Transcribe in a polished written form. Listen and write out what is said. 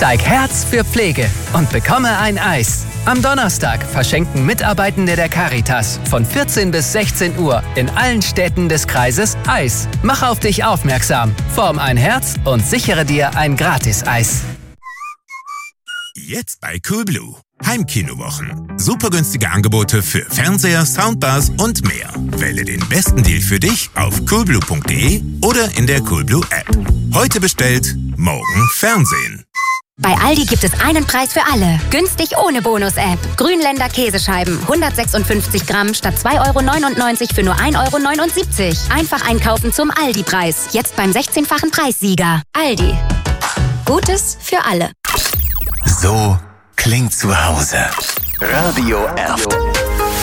Zeig Herz für Pflege und bekomme ein Eis. Am Donnerstag verschenken Mitarbeitende der Caritas von 14 bis 16 Uhr in allen Städten des Kreises Eis. Mach auf dich aufmerksam, form ein Herz und sichere dir ein Gratis-Eis. Jetzt bei Coolblue. Heimkinowochen. Super günstige Angebote für Fernseher, Soundbars und mehr. Wähle den besten Deal für dich auf coolblue.de oder in der Coolblue App. Heute bestellt, morgen Fernsehen. Bei Aldi gibt es einen Preis für alle. Günstig ohne Bonus-App. Grünländer Käsescheiben. 156 Gramm statt 2,99 € für nur 1,79 €. Einfach einkaufen zum Aldi-Preis. Jetzt beim 16-fachen Preissieger. Aldi. Gutes für alle. So klingt zu Hause. Radio Erft.